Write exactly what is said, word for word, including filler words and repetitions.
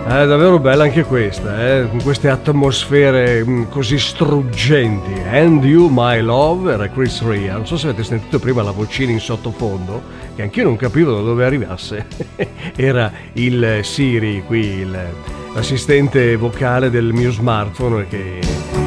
È davvero bella anche questa, eh? Con queste atmosfere mh, così struggenti. And You My Love era Chris Rea. Non so se avete sentito prima la vocina in sottofondo, che anch'io non capivo da dove arrivasse. Era il Siri qui, il, l'assistente vocale del mio smartphone che